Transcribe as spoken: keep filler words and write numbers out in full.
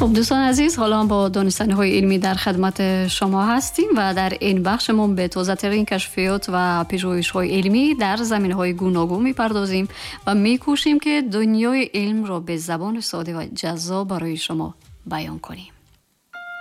خب دوستان عزیز، حالا با دانستنی های علمی در خدمت شما هستیم و در این بخشمون به تازه ترین کشفیات و پژوهش های علمی در زمینه های گوناگون میپردازیم و میکوشیم که دنیای علم را به زبان ساده و جذاب برای شما بیان کنیم.